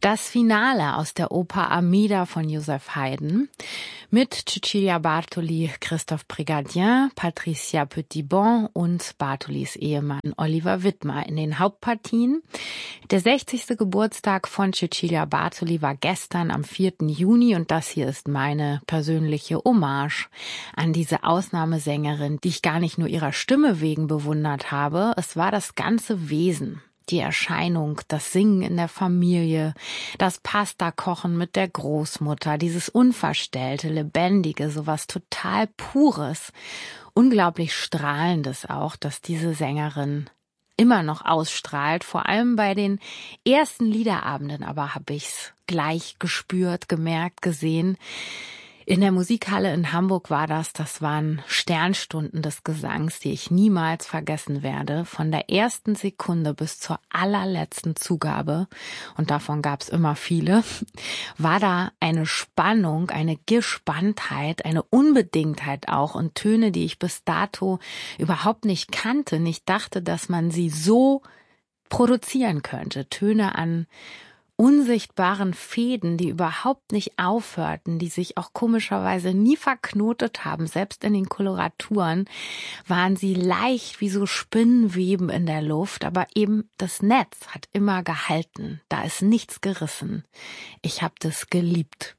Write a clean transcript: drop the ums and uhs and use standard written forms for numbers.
Das Finale aus der Oper Armida von Joseph Haydn mit Cecilia Bartoli, Christophe Prigardien, Patricia Petitbon und Bartolis Ehemann Oliver Widmer in den Hauptpartien. Der 60. Geburtstag von Cecilia Bartoli war gestern am 4. Juni und das hier ist meine persönliche Hommage an diese Ausnahmesängerin, die ich gar nicht nur ihrer Stimme wegen bewundert habe, es war das ganze Wesen. Die Erscheinung, das Singen in der Familie, das Pasta-Kochen mit der Großmutter, dieses Unverstellte, Lebendige, sowas total Pures, unglaublich Strahlendes auch, dass diese Sängerin immer noch ausstrahlt. Vor allem bei den ersten Liederabenden aber habe ich's gleich gespürt, gemerkt, gesehen. In der Musikhalle in Hamburg war das waren Sternstunden des Gesangs, die ich niemals vergessen werde. Von der ersten Sekunde bis zur allerletzten Zugabe, und davon gab's immer viele, war da eine Spannung, eine Gespanntheit, eine Unbedingtheit auch und Töne, die ich bis dato überhaupt nicht kannte, nicht dachte, dass man sie so produzieren könnte. Töne an unsichtbaren Fäden, die überhaupt nicht aufhörten, die sich auch komischerweise nie verknotet haben. Selbst in den Koloraturen waren sie leicht wie so Spinnenweben in der Luft, aber eben das Netz hat immer gehalten. Da ist nichts gerissen. Ich habe das geliebt.